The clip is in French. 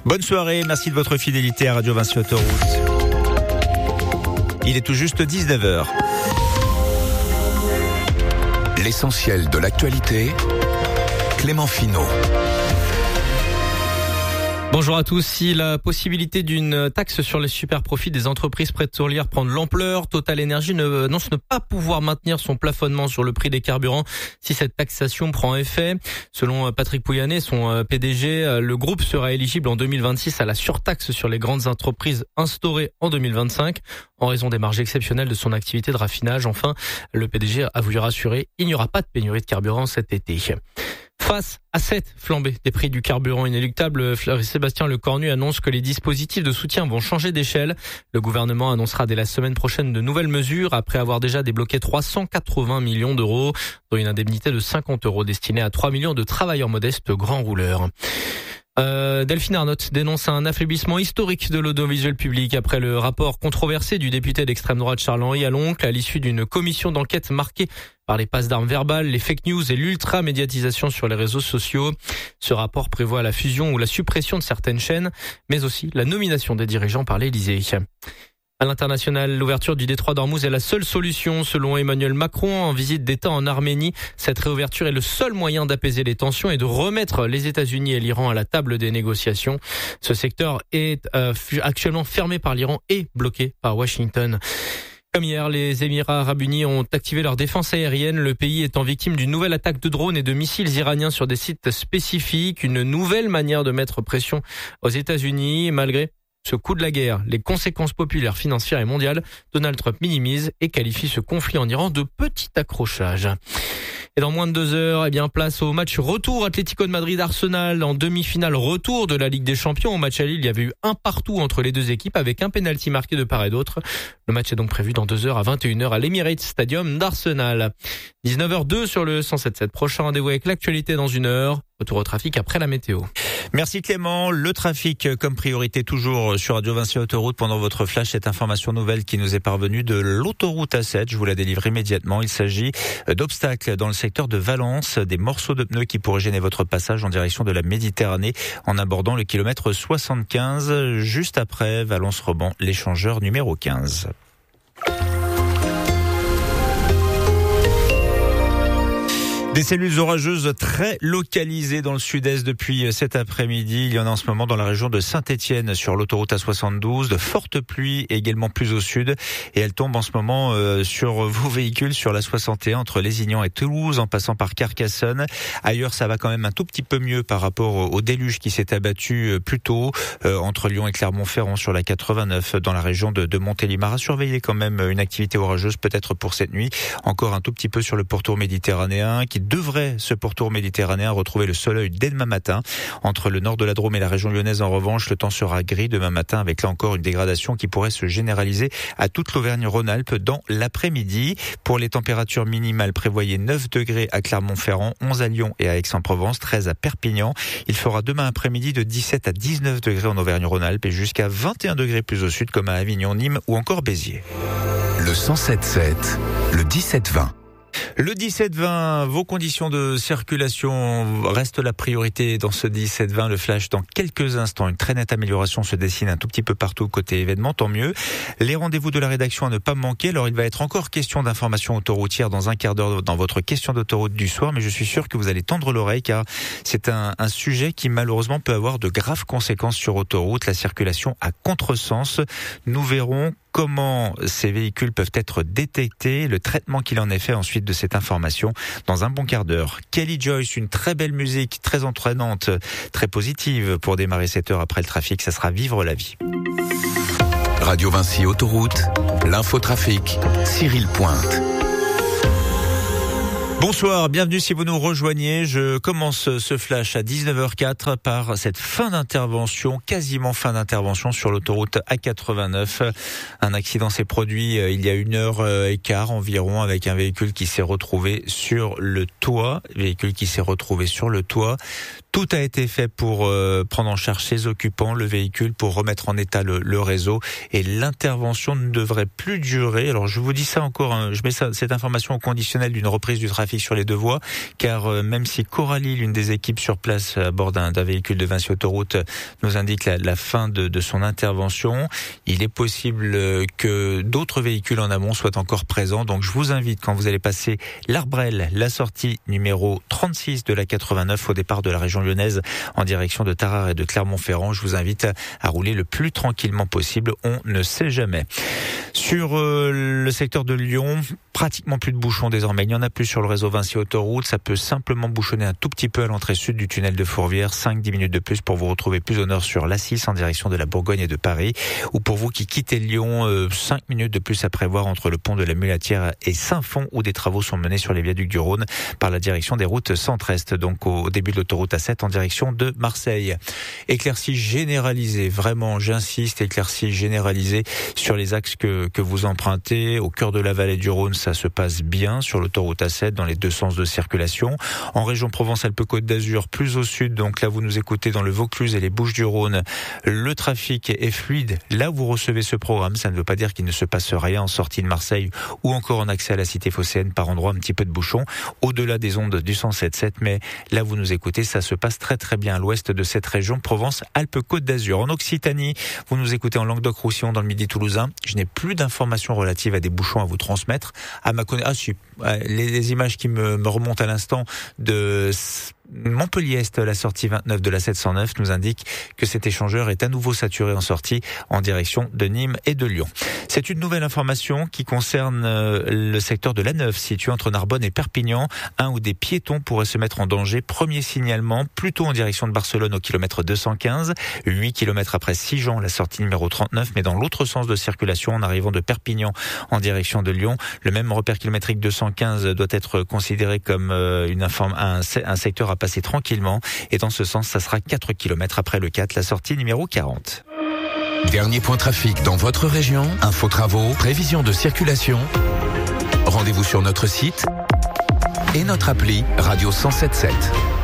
Bonne soirée, merci de votre fidélité à Radio Vinci Autoroute. Il est tout juste 19h. L'essentiel de l'actualité, Clément Finot. Bonjour à tous. Si la possibilité d'une taxe sur les super profits des entreprises pétrolières prend de l'ampleur, Total Energy annonce ne pas pouvoir maintenir son plafonnement sur le prix des carburants si cette taxation prend effet. Selon Patrick Pouyanné, son PDG, le groupe sera éligible en 2026 à la surtaxe sur les grandes entreprises instaurée en 2025 en raison des marges exceptionnelles de son activité de raffinage. Enfin, le PDG a voulu rassurer, il n'y aura pas de pénurie de carburant cet été. Face à cette flambée des prix du carburant inéluctable, Sébastien Lecornu annonce que les dispositifs de soutien vont changer d'échelle. Le gouvernement annoncera dès la semaine prochaine de nouvelles mesures après avoir déjà débloqué 380 millions d'euros, dont une indemnité de 50 euros destinée à 3 millions de travailleurs modestes grands rouleurs. Delphine Arnott dénonce un affaiblissement historique de l'audiovisuel public après le rapport controversé du député d'extrême droite Charles-Henri Aloncle à l'issue d'une commission d'enquête marquée par les passes d'armes verbales, les fake news et l'ultra-médiatisation sur les réseaux sociaux. Ce rapport prévoit la fusion ou la suppression de certaines chaînes, mais aussi la nomination des dirigeants par l'Élysée. À l'international, l'ouverture du détroit d'Ormuz est la seule solution, selon Emmanuel Macron, en visite d'État en Arménie. Cette réouverture est le seul moyen d'apaiser les tensions et de remettre les États-Unis et l'Iran à la table des négociations. Ce secteur est actuellement fermé par l'Iran et bloqué par Washington. Comme hier, les Émirats arabes unis ont activé leur défense aérienne, le pays étant victime d'une nouvelle attaque de drones et de missiles iraniens sur des sites spécifiques, une nouvelle manière de mettre pression aux États-Unis, malgré ce coup de la guerre, les conséquences populaires, financières et mondiales. Donald Trump minimise et qualifie ce conflit en Iran de petit accrochage. Et dans moins de 2 heures, place au match retour Atlético de Madrid-Arsenal en demi-finale retour de la Ligue des Champions. Au match aller, il y avait eu un partout entre les deux équipes avec un pénalty marqué de part et d'autre. Le match est donc prévu dans 2 heures à 21h à l'Emirates Stadium d'Arsenal. 19h02 sur le 107.7. Prochain rendez-vous avec l'actualité dans 1 heure. Retour au trafic après la météo. Merci Clément. Le trafic comme priorité toujours sur Radio Vinci Autoroute. Pendant votre flash, cette information nouvelle qui nous est parvenue de l'autoroute A7. Je vous la délivre immédiatement. Il s'agit d'obstacles dans le secteur de Valence. Des morceaux de pneus qui pourraient gêner votre passage en direction de la Méditerranée en abordant le kilomètre 75. Juste après Valence-Roban, l'échangeur numéro 15. Des cellules orageuses très localisées dans le sud-est depuis cet après-midi. Il y en a en ce moment dans la région de Saint-Étienne sur l'autoroute A72. De fortes pluies également plus au sud. Et elles tombent en ce moment sur vos véhicules sur la 61 entre Lézignan et Toulouse en passant par Carcassonne. Ailleurs, ça va quand même un tout petit peu mieux par rapport au déluge qui s'est abattu plus tôt entre Lyon et Clermont-Ferrand sur la 89 dans la région de Montélimar. À surveiller quand même une activité orageuse peut-être pour cette nuit. Encore un tout petit peu sur le pourtour méditerranéen qui devrait, ce pourtour méditerranéen, retrouver le soleil dès demain matin. Entre le nord de la Drôme et la région lyonnaise, en revanche, le temps sera gris demain matin avec là encore une dégradation qui pourrait se généraliser à toute l'Auvergne-Rhône-Alpes dans l'après-midi. Pour les températures minimales, prévoyez 9 degrés à Clermont-Ferrand, 11 à Lyon et à Aix-en-Provence, 13 à Perpignan. Il fera demain après-midi de 17 à 19 degrés en Auvergne-Rhône-Alpes et jusqu'à 21 degrés plus au sud comme à Avignon, Nîmes ou encore Béziers. Le 107.7, le 17-20. Le 17-20, vos conditions de circulation restent la priorité dans ce 17-20. Le flash dans quelques instants. Une très nette amélioration se dessine un tout petit peu partout côté événement, tant mieux. Les rendez-vous de la rédaction à ne pas manquer. Alors il va être encore question d'informations autoroutières dans un quart d'heure dans votre question d'autoroute du soir, mais je suis sûr que vous allez tendre l'oreille car c'est un sujet qui malheureusement peut avoir de graves conséquences sur autoroute, la circulation à contresens. Nous verrons comment ces véhicules peuvent être détectés, le traitement qu'il en est fait ensuite de cette information dans un bon quart d'heure. Kelly Joyce, une très belle musique, très entraînante, très positive pour démarrer cette heure après le trafic, ça sera Vivre la vie. Radio Vinci Autoroute, l'infotrafic, Cyril Pointe. Bonsoir, bienvenue si vous nous rejoignez. Je commence ce flash à 19h04 par cette quasiment fin d'intervention sur l'autoroute A89. Un accident s'est produit il y a 1h15 environ avec un véhicule qui s'est retrouvé sur le toit. Tout a été fait pour prendre en charge ces occupants, le véhicule, pour remettre en état le réseau, et l'intervention ne devrait plus durer. Alors je vous dis ça encore, je mets cette information au conditionnel d'une reprise du trafic sur les deux voies, car même si Coralie, l'une des équipes sur place à bord d'un véhicule de Vinci Autoroute, nous indique la fin de son intervention, il est possible que d'autres véhicules en amont soient encore présents. Donc je vous invite, quand vous allez passer l'Arbrel, la sortie numéro 36 de la 89 au départ de la région lyonnaise en direction de Tarare et de Clermont-Ferrand, je vous invite à rouler le plus tranquillement possible, on ne sait jamais. Sur le secteur de Lyon, pratiquement plus de bouchons désormais. Il n'y en a plus sur le réseau Vinci Autoroute. Ça peut simplement bouchonner un tout petit peu à l'entrée sud du tunnel de Fourvière. 5-10 minutes de plus pour vous retrouver plus au nord sur l'A6 en direction de la Bourgogne et de Paris. Ou pour vous qui quittez Lyon, 5 minutes de plus à prévoir entre le pont de la Mulatière et Saint-Fond, où des travaux sont menés sur les viaducs du Rhône par la direction des routes centre-est. Donc au début de l'autoroute A7 en direction de Marseille. Éclaircie généralisée, vraiment j'insiste, éclaircie généralisée sur les axes que vous empruntez. Au cœur de la vallée du Rhône, ça se passe bien sur l'autoroute A7 dans les deux sens de circulation. En région Provence-Alpes-Côte d'Azur, plus au sud, donc là vous nous écoutez dans le Vaucluse et les Bouches-du-Rhône, le trafic est fluide. Là vous recevez ce programme, ça ne veut pas dire qu'il ne se passe rien en sortie de Marseille ou encore en accès à la cité phocéenne, par endroit un petit peu de bouchon au-delà des ondes du 107.7, mais là vous nous écoutez, ça se passe très très bien à l'ouest de cette région Provence-Alpes-Côte d'Azur. En Occitanie, vous nous écoutez en Languedoc-Roussillon dans le Midi toulousain. Je n'ai plus d'informations relatives à des bouchons à vous transmettre. À ma connaissance, les images qui me remontent à l'instant de Montpellier-Est, la sortie 29 de la 709, nous indique que cet échangeur est à nouveau saturé en sortie en direction de Nîmes et de Lyon. C'est une nouvelle information qui concerne le secteur de l'A9, situé entre Narbonne et Perpignan. Un ou des piétons pourraient se mettre en danger. Premier signalement, plutôt en direction de Barcelone au kilomètre 215, 8 km après Sigean, la sortie numéro 39, mais dans l'autre sens de circulation en arrivant de Perpignan en direction de Lyon. Le même repère kilométrique 215 doit être considéré comme un secteur à passer tranquillement, et dans ce sens, ça sera 4 km après le 4, la sortie numéro 40. Dernier point trafic dans votre région, info travaux, prévision de circulation. Rendez-vous sur notre site et notre appli Radio 107.7.